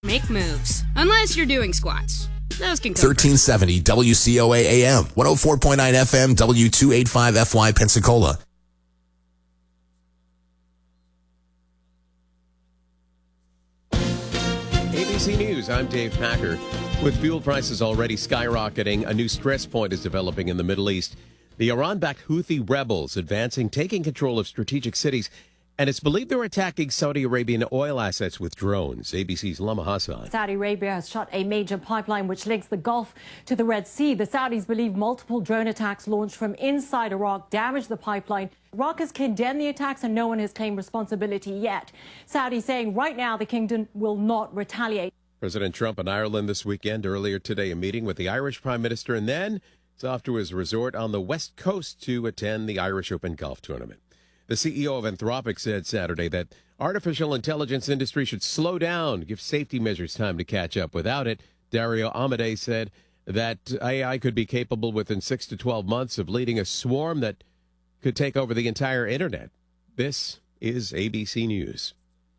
make moves. Unless you're doing squats. Those can go 1370 WCOA AM, 104.9 FM, W285FY Pensacola. ABC News, I'm Dave Packer. With fuel prices already skyrocketing, a new stress point is developing in the Middle East. The Iran-backed Houthi rebels advancing, taking control of strategic cities, and it's believed they're attacking Saudi Arabian oil assets with drones. ABC's Lama Hassan. Saudi Arabia has shut a major pipeline which links the Gulf to the Red Sea. The Saudis believe multiple drone attacks launched from inside Iraq damaged the pipeline. Iraq has condemned the attacks and no one has claimed responsibility yet. Saudi saying right now the kingdom will not retaliate. President Trump in Ireland this weekend. Earlier today, a meeting with the Irish Prime Minister, and then it's off to his resort on the West Coast to attend the Irish Open Golf Tournament. The CEO of Anthropic said Saturday that artificial intelligence industry should slow down, give safety measures time to catch up. Without it, Dario Amodei said that AI could be capable within 6 to 12 months of leading a swarm that could take over the entire internet. This is ABC News.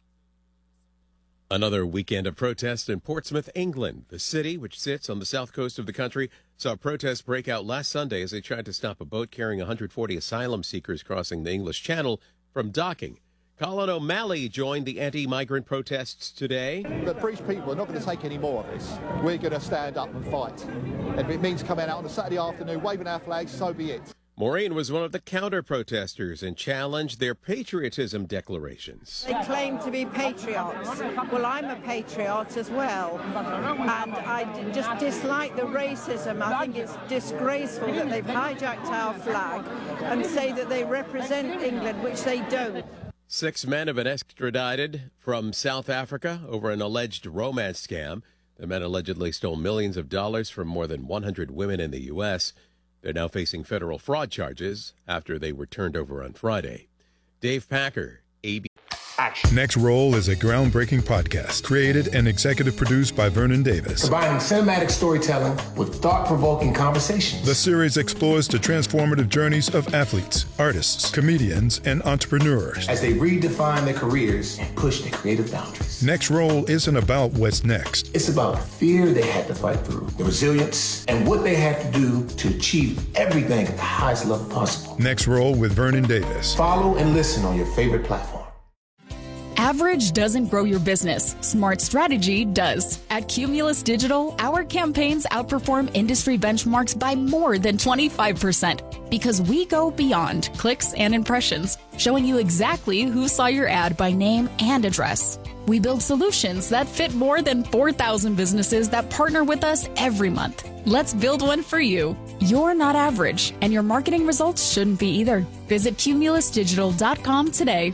Another weekend of protests in Portsmouth, England. The city, which sits on the south coast of the country, saw protests break out last Sunday as they tried to stop a boat carrying 140 asylum seekers crossing the English Channel from docking. Colin O'Malley joined the anti-migrant protests today. The British people are not going to take any more of this. We're going to stand up and fight. And if it means coming out on a Saturday afternoon waving our flags, so be it. Maureen was one of the counter-protesters and challenged their patriotism declarations. They claim to be patriots. Well, I'm a patriot as well. And I just dislike the racism. I think it's disgraceful that they've hijacked our flag and say that they represent England, which they don't. 6 men have been extradited from South Africa over an alleged romance scam. The men allegedly stole millions of dollars from more than 100 women in the U.S., They're now facing federal fraud charges after they were turned over on Friday. Dave Packer, ABC. Next Roll is a groundbreaking podcast created and executive produced by Vernon Davis. Combining cinematic storytelling with thought-provoking conversations. The series explores the transformative journeys of athletes, artists, comedians, and entrepreneurs as they redefine their careers and push their creative boundaries. Next Roll isn't about what's next. It's about the fear they had to fight through, the resilience, and what they had to do to achieve everything at the highest level possible. Next Roll with Vernon Davis. Follow and listen on your favorite platform. Average doesn't grow your business. Smart strategy does. At Cumulus Digital, our campaigns outperform industry benchmarks by more than 25% because we go beyond clicks and impressions, showing you exactly who saw your ad by name and address. We build solutions that fit more than 4,000 businesses that partner with us every month. Let's build one for you. You're not average, and your marketing results shouldn't be either. Visit cumulusdigital.com today.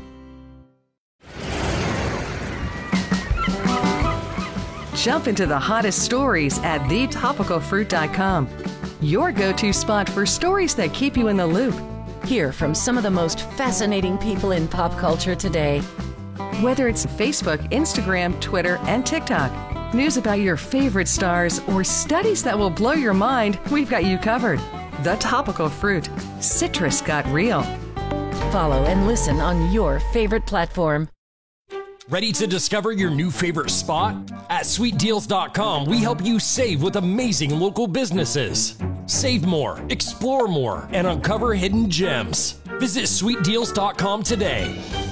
Jump into the hottest stories at thetopicalfruit.com. Your go-to spot for stories that keep you in the loop. Hear from some of the most fascinating people in pop culture today. Whether it's Facebook, Instagram, Twitter, and TikTok, news about your favorite stars, or studies that will blow your mind, we've got you covered. The Topical Fruit. Citrus got real. Follow and listen on your favorite platform. Ready to discover your new favorite spot? At sweetdeals.com, we help you save with amazing local businesses. Save more, explore more, and uncover hidden gems. Visit sweetdeals.com today.